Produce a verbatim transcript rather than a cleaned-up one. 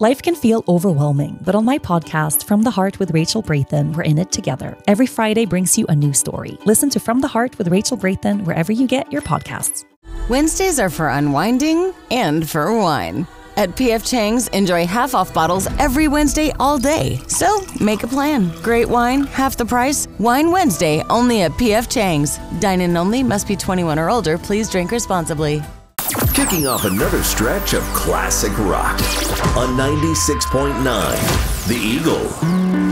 Life can feel overwhelming, but on my podcast, From the Heart with Rachel Brathen, we're in it together. Every Friday brings you a new story. Listen to From the Heart with Rachel Brathen wherever you get your podcasts. Wednesdays are for unwinding and for wine. At P F Chang's, enjoy half-off bottles every Wednesday all day. So, make a plan. Great wine, half the price. Wine Wednesday, only at P F Chang's. Dine-in only, must be twenty-one or older. Please drink responsibly. Kicking off another stretch of classic rock on ninety-six point nine The Eagle.